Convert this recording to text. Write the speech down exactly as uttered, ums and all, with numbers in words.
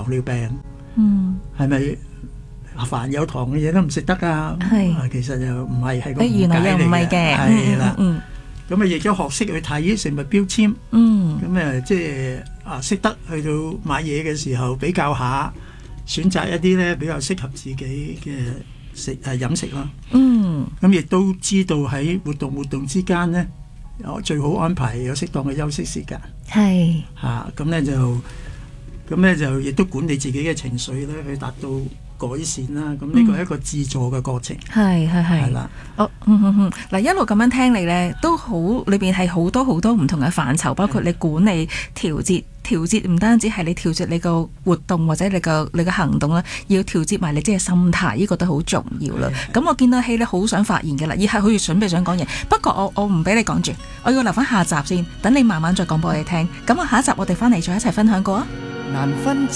糖尿病， 嗯， 係咪凡有糖嘅嘢都唔食得啊？ 係啊，其實又唔係，係個誤誒原來又唔係解嚟嘅， 嘅， 係啦。 嗯咁啊，亦都學識去睇食物標籤， 嗯咁誒即係啊識得去到買嘢嘅時候比較下，選擇一啲咧比較適合自己嘅食誒飲食啦。 嗯咁亦都知道喺活動活動之間咧，我最好安排有適當嘅休息時間係嚇。咁咧就咁咧就亦都管理自己嘅情緒咧，去達到改善啦。咁呢個係一個自助嘅過程， 係係係係啦。 哦，嗯嗯嗯，嗱一路咁樣聽你咧，都好裏邊係好多好多唔同嘅範疇，包括你管理、調節、調節唔單止係你調節你個活動或者你個你個行動啦，要調節埋你即係心態，呢個都好重要啦。咁我見到希咧好想發言嘅啦，而係好似準備想講嘢，不過我我唔俾你講住，我要留翻下集先，等你慢慢再講俾我哋聽。咁啊下一集我哋翻嚟再一齊分享過啊。 難分